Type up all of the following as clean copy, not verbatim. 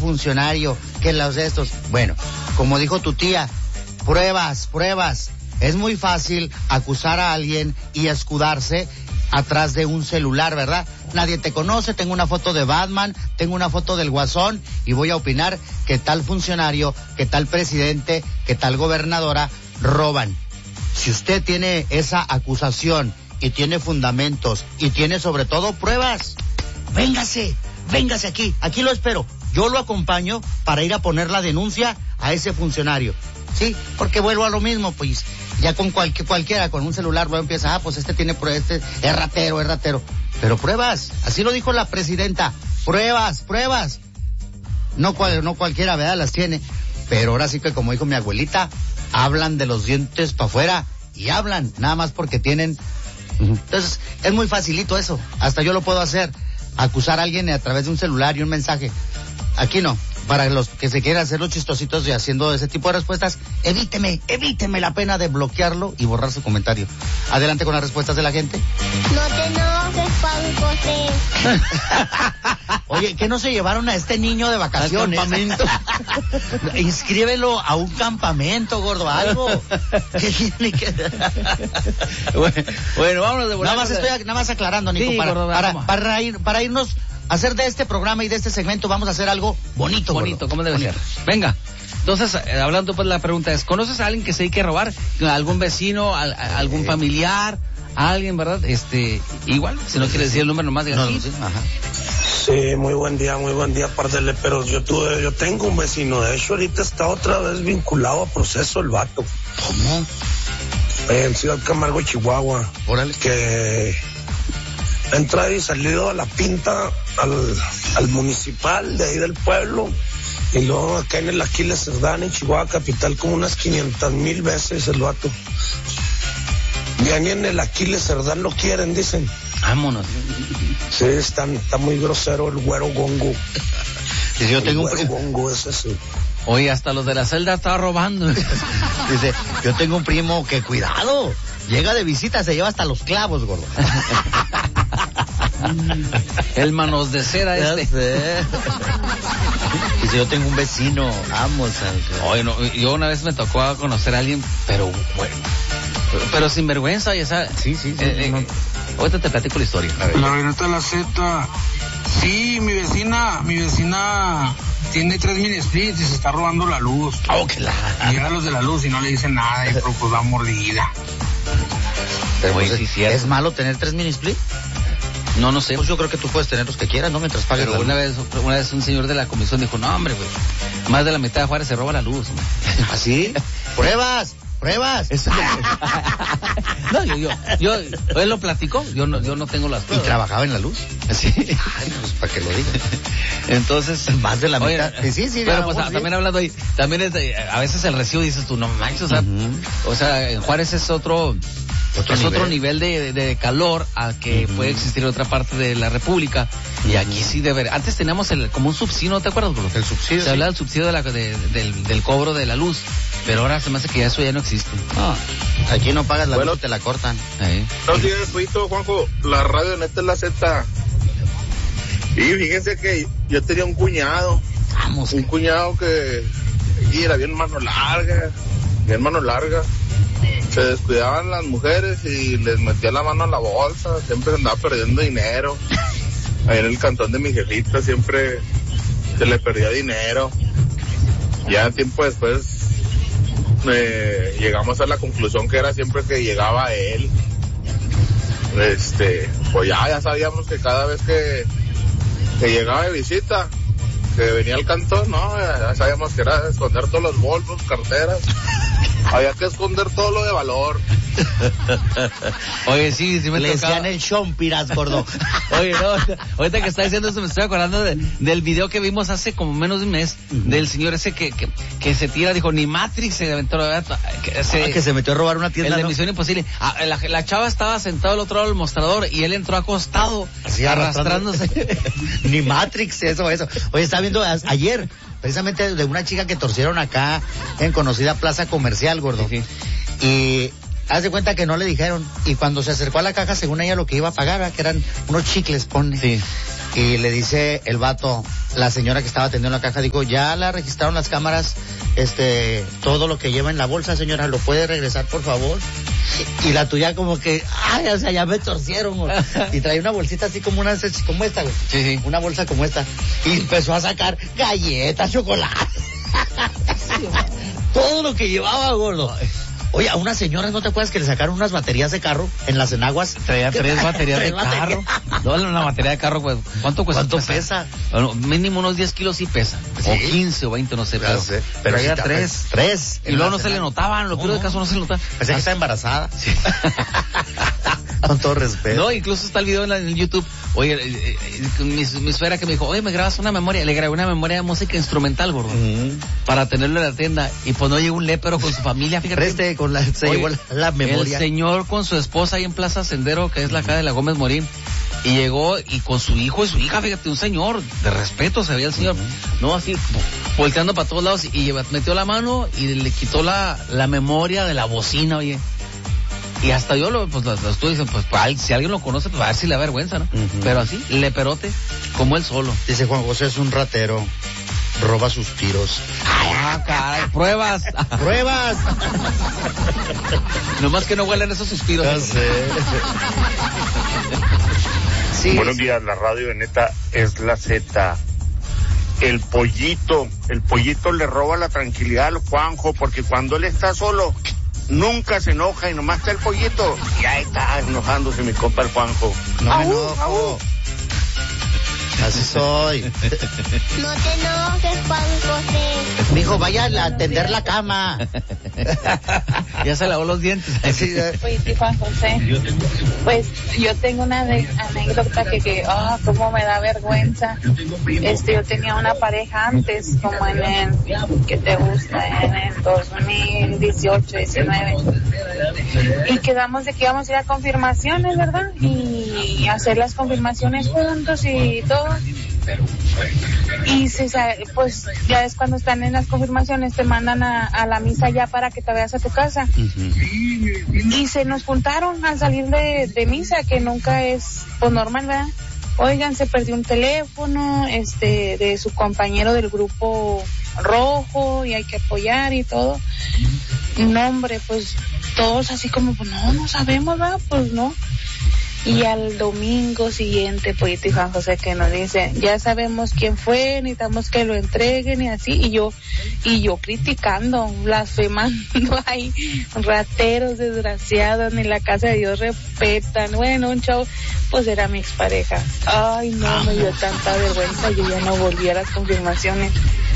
funcionario, que los de estos. Bueno, como dijo tu tía, pruebas. Es muy fácil acusar a alguien y escudarse atrás de un celular, ¿verdad? Nadie te conoce, tengo una foto de Batman, tengo una foto del Guasón y voy a opinar que tal funcionario, que tal presidente, que tal gobernadora roban. Si usted tiene esa acusación y tiene fundamentos y tiene sobre todo pruebas, véngase aquí lo espero. Yo lo acompaño para ir a poner la denuncia a ese funcionario. Sí, porque vuelvo a lo mismo, pues ya con cualquiera, con un celular luego empieza, pues este es ratero. Pero pruebas, así lo dijo la presidenta, pruebas. No cualquiera, ¿verdad? Las tiene. Pero ahora sí que como dijo mi abuelita, hablan de los dientes para afuera y hablan, nada más porque tienen. Entonces, es muy facilito eso, hasta yo lo puedo hacer, acusar a alguien a través de un celular y un mensaje. Aquí no. Para los que se quieran hacer los chistositos y haciendo ese tipo de respuestas, evíteme la pena de bloquearlo y borrar su comentario. Adelante con las respuestas de la gente. No te enojes, Juan José. Oye, ¿qué no se llevaron a este niño de vacaciones? Al campamento. Inscríbelo a un campamento, gordo, algo. ¿Qué tiene que... Bueno, vámonos de vuelta. Nada más aclarando, Nico, sí, para irnos a hacer de este programa y de este segmento, vamos a hacer algo bonito, como debe ser. Venga. Entonces, hablando pues la pregunta es, ¿conoces a alguien que se dedique a robar? ¿Algún vecino, algún familiar, alguien, verdad? Igual, si no quiere decir el número nomás, diga sí. Ajá. Sí, muy buen día, Pardele, pero yo tengo un vecino, de hecho ahorita está otra vez vinculado a proceso el vato. ¿Cómo? En Ciudad Camargo, Chihuahua. Órale. Que entra y salido a la pinta al municipal de ahí del pueblo, y luego acá en el Aquiles Cerdán, en Chihuahua capital, como unas 500,000 veces el vato. Ya ni en el Aquiles Cerdán lo quieren, dicen. Vámonos. Sí, está muy grosero el güero gongo. Si yo tengo el güero gongo es eso. Oye, hasta los de la celda estaba robando. Dice, yo tengo un primo que, cuidado, llega de visita, se lleva hasta los clavos, gordo. El manos de seda Dice, yo tengo un vecino, vamos. Oye, no, yo una vez me tocó conocer a alguien, pero bueno, pero sin vergüenza, ya sabes. Sí. Ahorita te platico la historia. La veneta de la Z. Sí, mi vecina tiene 3 mini splits y se está robando la luz. Llega a los de la luz y no le dicen nada y pues da mordida. Pero oye, sí, cierto. ¿Es malo tener 3 mini split? No sé. Pues yo creo que tú puedes tener los que quieras, ¿no? Mientras pagues la luz. Una vez un señor de la comisión dijo, no, hombre, güey, más de la mitad de Juárez se roba la luz. ¿Así? ¡Pruebas! Eso no, yo él lo platicó, yo no tengo las pruebas. ¿Y trabajaba en la luz? Sí. Ay, pues para que lo diga. Entonces, más de la mitad. Sí. Pero pues también hablando ahí, también a veces el recibo dices tú, no manches, o sea, en Juárez es otro nivel de calor a que puede existir en otra parte de la República. Y aquí sí debe. Antes teníamos como un subsidio, ¿no te acuerdas, bro? El subsidio. Se hablaba del subsidio del cobro de la luz, pero ahora se me hace que ya eso ya no existe. No, aquí no pagas la luz y te la cortan. No tienes fuito, Juanjo, la radio neta es la Z. Y fíjense que yo tenía un cuñado. Un cuñado que era bien mano larga. Se descuidaban las mujeres y les metía la mano a la bolsa, siempre andaba perdiendo dinero. Ahí en el cantón de mi jefita siempre se le perdía dinero. Ya tiempo después llegamos a la conclusión que era siempre que llegaba él. Pues ya sabíamos que cada vez que llegaba de visita, que venía al cantón, ¿no? Ya sabíamos que era esconder todos los bolsos, carteras. Había que esconder todo lo de valor. Oye, sí me le tocaba. decían el chompiras, gordo. Oye, no, ahorita que está diciendo eso me estoy acordando del video que vimos hace como menos de un mes, del señor ese que se tira, dijo, ni Matrix se aventó, que se metió a robar una tienda, el de ¿no? Misión Imposible. La chava estaba sentada al otro lado del mostrador y él entró acostado, así arrastrándose. Ni Matrix, eso. Oye, estaba viendo ayer, precisamente de una chica que torcieron acá en conocida plaza comercial, gordo. Sí. Y haz de cuenta que no le dijeron, y cuando se acercó a la caja, según ella lo que iba a pagar, que eran unos chicles, pone. Sí. Y le dice el vato, la señora que estaba atendiendo la caja, dijo, ya la registraron las cámaras, todo lo que lleva en la bolsa, señora, ¿lo puede regresar, por favor? Y la tuya como que, ay, o sea, ya me torcieron, güey. Y trae una bolsita así como como esta, güey. Sí. Una bolsa como esta. Y empezó a sacar galletas, chocolate. Todo lo que llevaba, gordo. Oye, a unas señoras, ¿no te acuerdas que le sacaron unas baterías de carro en las enaguas? Traía 3 baterías de carro. No, una batería de carro, pues, ¿cuánto cuesta? ¿Cuánto pesa? Bueno, mínimo unos 10 kilos sí pesa. ¿Sí? O 15 o 20, no sé. Pero traía 3. 3. Y luego no se le notaban, lo peor del caso no se le notaban. Pensé que estaba embarazada. Sí. Con todo respeto. No, incluso está el video en el YouTube. Oye, mi suegra que me dijo, oye, ¿me grabas una memoria? Le grabé una memoria de música instrumental, gordo. Para tenerlo en la tienda. Y pues no llegó un lépero con su familia, fíjate. Se llevó la memoria. El señor con su esposa ahí en Plaza Sendero, que es la calle de la Gómez Morín. Y llegó y con su hijo y su hija, fíjate, un señor de respeto se veía el señor. No, así, volteando para todos lados. Y metió la mano y le quitó la memoria de la bocina, oye. Y hasta yo lo estuve diciendo, pues si alguien lo conoce, pues a ver si le da vergüenza, ¿no? Pero así, leperote, como él solo. Dice Juan José es un ratero, roba suspiros. Ah, caray, pruebas. ¡Pruebas! Nomás que no huelen esos suspiros. Ya sé. Sí. Buenos días, la radio de neta es la Z. El pollito le roba la tranquilidad al Juanjo, porque cuando él está solo, nunca se enoja y nomás está el pollito. Y ahí está enojándose mi compa el Juanjo. No me enojo. Así soy. No te enojes, Juan José. Mijo, vaya a atender la cama. Ya se lavó los dientes. Pues, Juan José, pues yo tengo una anécdota que cómo me da vergüenza. Yo tenía una pareja antes, como en el, ¿qué te gusta? En el 2018, 19. Y quedamos de que íbamos a ir a confirmaciones, ¿verdad? Y hacer las confirmaciones juntos y todo. Y pues ya es cuando están en las confirmaciones, te mandan a la misa ya para que te vayas a tu casa. Y se nos juntaron al salir de misa, que nunca es pues normal, ¿verdad? Oigan, se perdió un teléfono de su compañero del grupo rojo y hay que apoyar y todo. No, hombre, pues todos así como, pues no sabemos, ¿verdad? Pues no. Y al domingo siguiente, Pollito y Juan José, que nos dicen, ya sabemos quién fue, necesitamos que lo entreguen y así, y yo criticando, blasfemando ahí, rateros, desgraciados, ni la casa de Dios respetan. Bueno, un show, pues era mi expareja. Ay, no, me dio tanta vergüenza, yo ya no volví a las confirmaciones.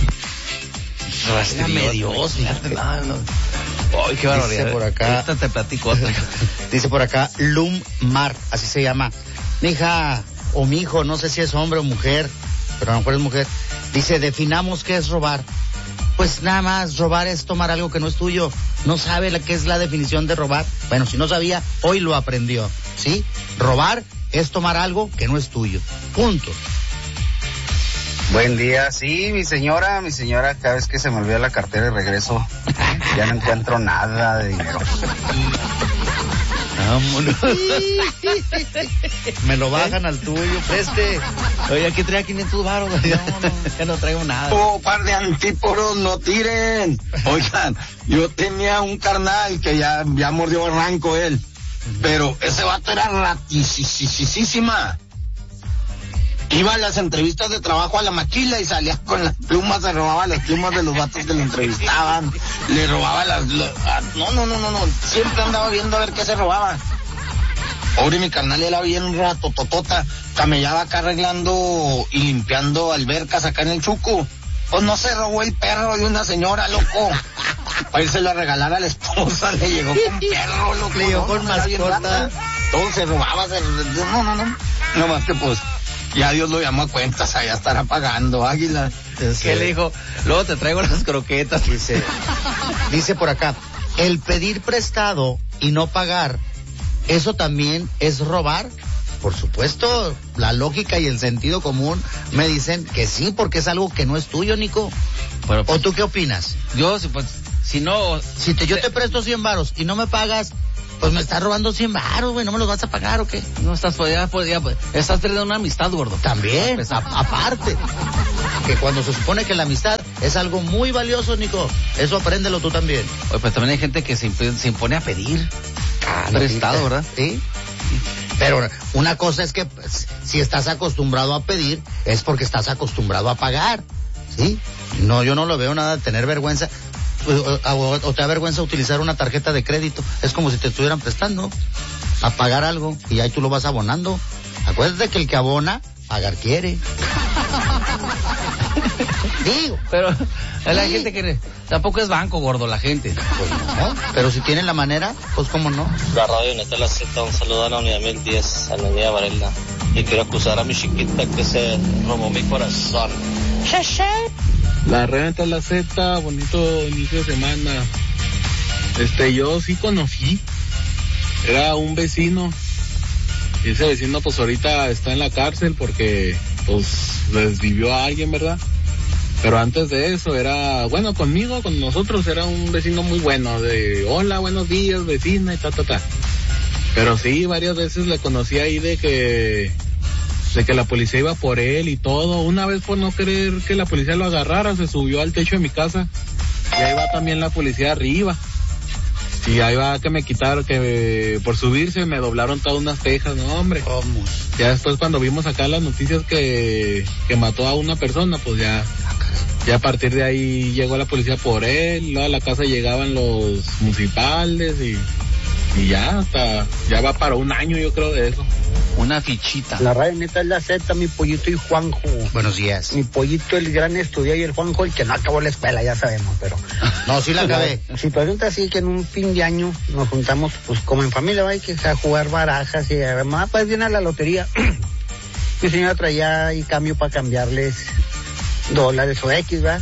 Dígame Dios, fíjate, no. Ay, qué barbaridad. Dice por acá. Ahorita te platico otra. Dice por acá, Lumar, así se llama. Mi hija o mi hijo, no sé si es hombre o mujer, pero a lo mejor es mujer. Dice, definamos qué es robar. Pues nada más, robar es tomar algo que no es tuyo. No sabe qué es la definición de robar. Bueno, si no sabía, hoy lo aprendió. ¿Sí? Robar es tomar algo que no es tuyo. Punto. Buen día, sí, mi señora, cada vez que se me olvida la cartera y regreso, ya no encuentro nada de dinero. Vámonos. Me lo bajan al tuyo, preste. Oye, aquí traía 500 baros. No, ya no traigo nada. Oh, par de antíporos, no tiren. Oigan, yo tenía un carnal que ya mordió arranco él, pero ese vato era ratisísima. Iba a las entrevistas de trabajo a la maquila y salía con las plumas, se robaba las plumas de los vatos que lo entrevistaban, le robaba No, siempre andaba viendo a ver qué se robaba. Pobre mi carnal, era bien ratototota, camellaba acá arreglando y limpiando albercas acá en el Chuco. Pues no se robó el perro de una señora, loco. Para irse a regalar a la esposa, le llegó con perro, loco. Le llegó con mascota. Todo se robaba, no más que pues... Ya Dios lo llamó a cuentas, allá estará pagando, Águila. ¿Qué le dijo? Luego te traigo las croquetas. Dice por acá, el pedir prestado y no pagar, ¿eso también es robar? Por supuesto, la lógica y el sentido común me dicen que sí, porque es algo que no es tuyo, Nico. Bueno, pues, ¿o tú qué opinas? Yo, pues, si no... Si yo te presto 100 varos y no me pagas, Pues me estás robando 100 baros, güey, ¿no me los vas a pagar o qué? No estás, estás perdiendo una amistad, gordo. También, aparte, que cuando se supone que la amistad es algo muy valioso, Nico, eso apréndelo tú también. Oye, pues también hay gente que se impone a pedir prestado, ¿verdad? Sí. Pero una cosa es que pues, si estás acostumbrado a pedir, es porque estás acostumbrado a pagar, ¿sí? No, yo no lo veo nada de tener vergüenza. O te da vergüenza utilizar una tarjeta de crédito. Es como si te estuvieran prestando a pagar algo y ahí tú lo vas abonando. Acuérdate que el que abona, pagar quiere. Digo. Pero la gente que tampoco es banco, gordo, la gente. Pues no, pero si tienen la manera, pues cómo no. La radio Neta La Z, un saludo a la unidad 1010, a la unidad Varela. Y quiero acusar a mi chiquita que se robó mi corazón. La Neta La Z, bonito inicio de semana. Yo sí conocí. Era un vecino. Y ese vecino pues ahorita está en la cárcel porque pues desvivió a alguien, ¿verdad? Pero antes de eso era, bueno, conmigo, con nosotros, era un vecino muy bueno, de hola, buenos días, vecina, y ta. Pero sí, varias veces le conocí ahí de que la policía iba por él y todo. Una vez por no querer que la policía lo agarrara, se subió al techo de mi casa. Y ahí va también la policía arriba. Y ahí va que me quitaron, que por subirse me doblaron todas unas tejas, no hombre. ¿Cómo? Ya después cuando vimos acá las noticias que mató a una persona, pues ya a partir de ahí llegó la policía por él, luego a la casa llegaban los municipales y ya va para un año yo creo de eso. Una fichita. La radio Neta es La Z, mi pollito y Juanjo. Buenos días. Mi pollito el gran estudiante y el Juanjo el que no acabó la escuela, ya sabemos, pero... No, sí la acabé. Situación está así que en un fin de año nos juntamos, pues como en familia, ¿va? Hay que a jugar barajas y además pues viene a la lotería. Mi señora traía ahí cambio para cambiarles dólares o X, ¿va?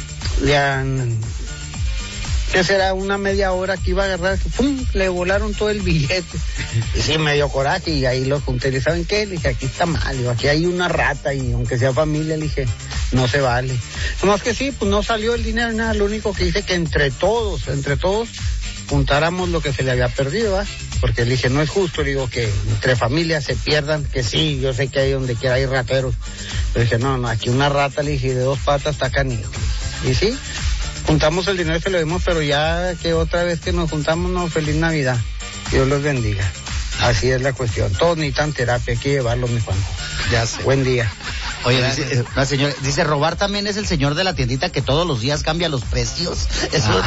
¿Qué será? Una media hora que iba a agarrar, ¡pum! Le volaron todo el billete. Y sí, me dio coraje y ahí lo junté. ¿Le saben qué? Le dije, aquí está mal, digo, aquí hay una rata y aunque sea familia, le dije, no se vale. Nomás que sí, pues no salió el dinero, nada, lo único que hice que entre todos, juntáramos lo que se le había perdido, ¿va? Porque le dije, no es justo, le digo, que entre familias se pierdan, que sí, yo sé que hay donde quiera hay rateros. Le dije, no, aquí una rata, le dije, de 2 patas está canijo. Y sí, juntamos el dinero y se lo dimos, pero ya que otra vez que nos juntamos, no, feliz Navidad. Dios los bendiga. Así es la cuestión. Todos necesitan terapia, hay que llevarlo, mi Juan. Ya sé. Buen día. Oye, la señora dice, robar también es el señor de la tiendita que todos los días cambia los precios. Eso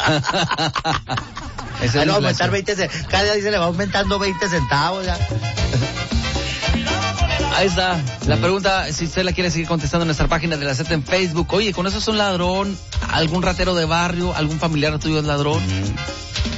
es... no, aumentar 20, cada día dice le va aumentando 20 centavos ya. Ahí está, la pregunta, si usted la quiere seguir contestando en nuestra página de La Z en Facebook. Oye, ¿conoces un ladrón, algún ratero de barrio, algún familiar tuyo es ladrón?